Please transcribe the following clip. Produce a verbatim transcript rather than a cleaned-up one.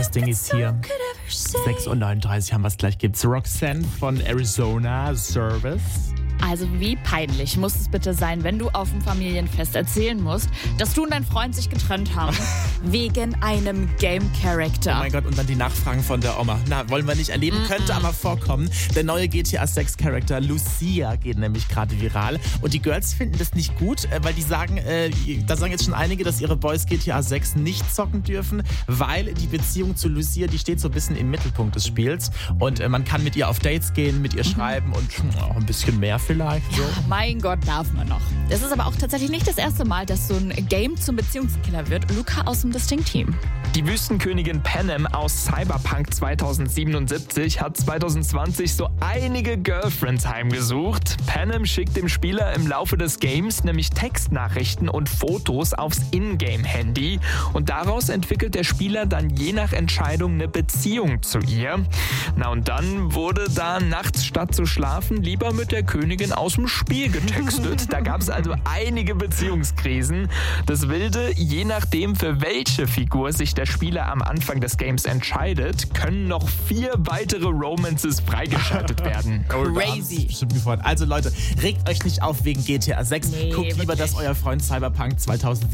Das Ding ist hier. sechs Uhr neununddreißig haben wir es gleich. Gibt's Roxanne von Arizona Service. Also wie peinlich muss es bitte sein, wenn du auf dem Familienfest erzählen musst, dass du und dein Freund sich getrennt haben wegen einem Game-Character. Oh mein Gott, und dann die Nachfragen von der Oma. Na, wollen wir nicht erleben, mm-mm. Könnte aber vorkommen. Der neue G T A sechs Charakter Lucia geht nämlich gerade viral. Und die Girls finden das nicht gut, weil die sagen, äh, da sagen jetzt schon einige, dass ihre Boys G T A sechs nicht zocken dürfen, weil die Beziehung zu Lucia, die steht so ein bisschen im Mittelpunkt des Spiels. Und äh, man kann mit ihr auf Dates gehen, mit ihr mhm. schreiben und oh, ein bisschen mehr vielleicht. So. Ja, mein Gott, darf man noch. Es ist aber auch tatsächlich nicht das erste Mal, dass so ein Game zum Beziehungskiller wird. Luca aus dem Distinct-Team. Die Wüstenkönigin Panem aus Cyberpunk zweitausendsiebenundsiebzig hat zwanzig zwanzig so einige Girlfriends heimgesucht. Panem schickt dem Spieler im Laufe des Games nämlich Textnachrichten und Fotos aufs Ingame-Handy. Und daraus entwickelt der Spieler dann je nach Entscheidung eine Beziehung zu ihr. Na und dann wurde da nachts statt zu schlafen lieber mit der Königin aus dem Spiel getextet. Da gab es also einige Beziehungskrisen. Das Wilde, je nachdem für welche Figur sich der Spieler am Anfang des Games entscheidet, können noch vier weitere Romances freigeschaltet werden. Crazy. Bestimmt gefreut. Also Leute, regt euch nicht auf wegen G T A sechs. Nee, Guckt lieber, wirklich. dass euer Freund Cyberpunk zweitausendsiebzig